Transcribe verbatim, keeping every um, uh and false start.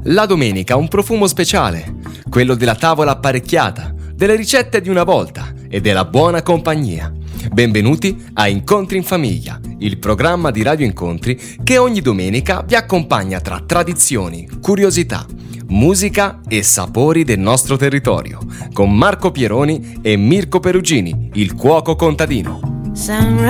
La domenica ha un profumo speciale, quello della tavola apparecchiata, delle ricette di una volta e della buona compagnia. Benvenuti a Incontri in Famiglia, il programma di Radio Incontri che ogni domenica vi accompagna tra tradizioni, curiosità, musica e sapori del nostro territorio, con Marco Pieroni e Mirko Perugini, il cuoco contadino. Sunrise